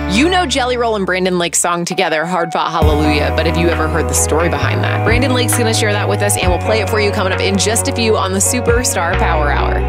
You know Jelly Roll and Brandon Lake's song together, Hard Fought Hallelujah, but have you ever heard the story behind that? Brandon Lake's gonna share that with us, and we'll play it for you coming up in just a few on the Superstar Power Hour.